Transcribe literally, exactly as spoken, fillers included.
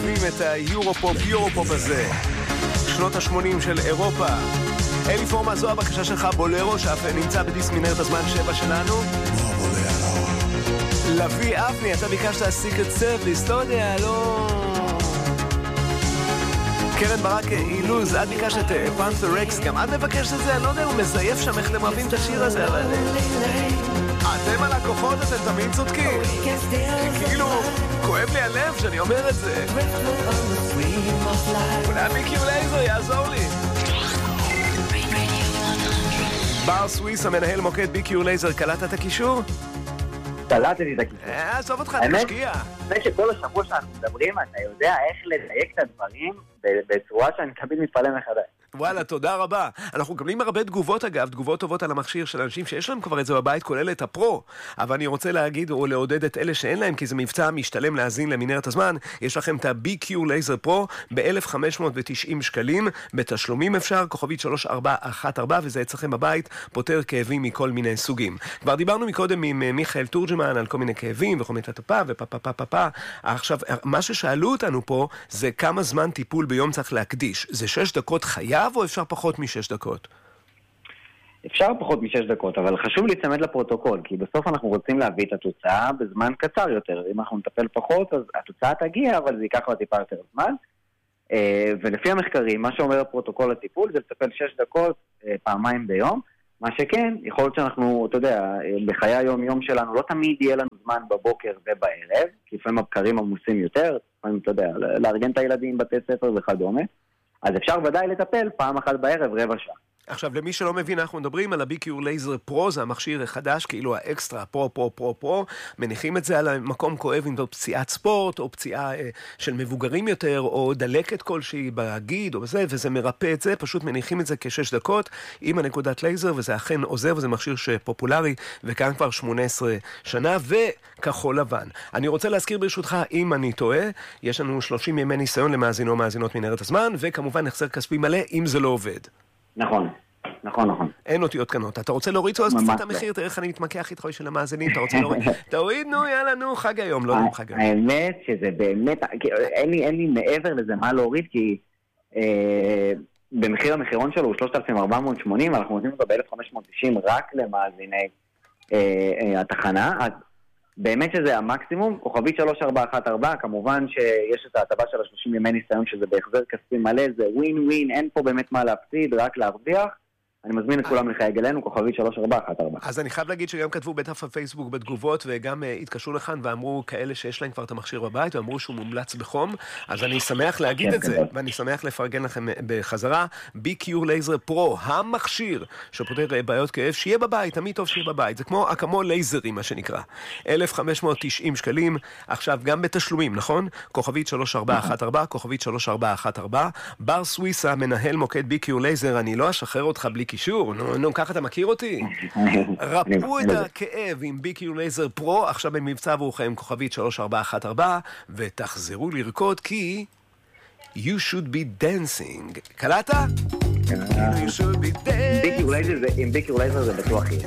משלמים את היורופופ, יורופופ הזה. שנות ה-שמונים של אירופה. אלי פורמה, זו הבקשה שלך, בולרו, שאף נמצא בדיסק מנהרת הזמן שבע שלנו. לוי אפני, אתה ביקשת סיקרט סרוויס, לא יודע, לא... קרן ברק אילוז, את ביקשת את פנת'ר רקס, גם את מבקשת את זה, אני לא יודע, הוא מזייף שם איך אתם אוהבים את השיר הזה, אבל... אתם הלקוחות, אתם תמיד צודקים. כאילו, כואב לי הלב שאני אומר את זה. אולי מיקי ולייזר יעזור לי. בר סוויס, המנהל מוקד בי קיו לייזר, קלטת את הקישור? קלטתי את הקישור. אה, עזוב אותך, תשקיע. האמת שכל השבוע שאנחנו מדברים, אתה יודע איך לדייק את הדברים בצורה שאני תמיד מתפלא מחדש. וואלה, תודה רבה. אנחנו מקבלים הרבה תגובות אגב, תגובות טובות על המכשיר של אנשים שיש להם כבר את זה בבית, כולל את הפרו. אבל אני רוצה להגיד או לעודד את אלה שאין להם, כי זה מבצע משתלם להזין למנהרת הזמן. יש לכם את ה-בי קיו לייזר פרו ב-אלף חמש מאות ותשעים שקלים, בתשלומים אפשר, כוכבית שלוש ארבע אחת ארבע, וזה אצלכם בבית, פותר כאבים מכל מיני סוגים. כבר דיברנו מקודם עם מיכאל תורג'מן על כל מיני כאבים וחומי טטפה ופפה פפה פפה. עכשיו, מה ששאלו אותנו פה זה כמה זמן טיפול ביום צריך להקדיש. זה שש דקות חייב או אפשר פחות משש דקות? אפשר פחות משש דקות, אבל חשוב להצמד לפרוטוקול, כי בסוף אנחנו רוצים להביא את התוצאה בזמן קצר יותר. אם אנחנו נטפל פחות, אז התוצאה תגיע, אבל זה ייקח לה טיפה יותר זמן. ולפי המחקרים, מה שאומר הפרוטוקול לטיפול, זה לטפל שש דקות פעמיים ביום. מה שכן, יכול להיות שאנחנו, אתה יודע, בחיי היום-יום שלנו, לא תמיד יהיה לנו זמן בבוקר ובערב, כי לפעמים הבקרים עמוסים יותר, לפעמים, אתה יודע, לארגן את הילדים, בתי ספר וכדומה. אז אפשר ודאי לטפל פעם אחת בערב, רבע שעה. עכשיו, למי שלא מבין, אנחנו מדברים על ה-בי קיו לייזר פרו, זה המכשיר החדש, כאילו האקסטרה, פרו, פרו, פרו, פרו, מניחים את זה על המקום כואב, אם זאת פציעת ספורט, או פציעה אה, של מבוגרים יותר, או דלקת כלשהי בגיד, או בזה, וזה מרפא את זה, פשוט מניחים את זה כשש דקות, עם הנקודת לייזר, וזה אכן עוזר, וזה מכשיר שפופולרי, וכאן כבר שמונה עשרה שנה, וכחול לבן. אני רוצה להזכיר ברשותך, אם אני טועה, יש לנו שלושים ימי ניסיון למאזינו מאזינות מנהרת הזמן, וכמובן החזר כספי מלא, אם זה לא עובד. נכון, נכון, נכון. אין אותיות קנות. אתה רוצה להוריד? אז קצת המחיר, תראה איך אני מתמקח איתך של המאזינים, אתה רוצה להוריד? תוריד, נו, יאללה, נו, חג היום, לא נו, חג היום. האמת שזה באמת, אין לי מעבר לזה מה להוריד, כי במחיר המחירון שלו הוא שלושת אלפים ארבע מאות ושמונים, אנחנו נותנים אותו ב-אלף חמש מאות תשעים רק למאזיני התחנה, אז באמת שזה המקסימום, כוכבית שלוש ארבע אחת ארבע, כמובן שיש את ההטבה של ה-שלושים ימי ניסיון שזה בהחזר כספי מלא, זה ווין ווין, אין פה באמת מה להפסיד, רק להרוויח. אני מזמין את כולם לחייג אלינו, כוכבית שלוש ארבע אחת ארבע. אז אני חייב להגיד שגם כתבו בדף הפייסבוק בתגובות, וגם התקשרו לכאן ואמרו כאלה שיש להם כבר את המכשיר בבית, ואמרו שהוא מומלץ בחום, אז אני שמח להגיד את זה, ואני שמח לפרגן לכם בחזרה. בי קיו לייזר פרו, המכשיר שפותר בעיות כאב, שיהיה בבית, תמיד טוב שיהיה בבית, זה כמו אקמו לייזרים מה שנקרא. אלף חמש מאות תשעים שקלים, עכשיו גם בתשלומים, נכון? כוכבית שלוש ארבע אחת ארבע, כוכבית שלוש ארבע אחת ארבע. בר סוויסה, מנהל מוקד בי קיו לייזר, אני לא אשחרר אותך בלי קישור, נו, נו, ככה אתה מכיר אותי? רפאו את הכאב עם בי קיו לייזר פרו, עכשיו במבצע עבורכם כוכבית שלוש ארבע אחת ארבע, ותחזרו לרקוד כי you should be dancing. קלטת? You should be dancing. עם בי קיו לייזר זה בטוח יהיה.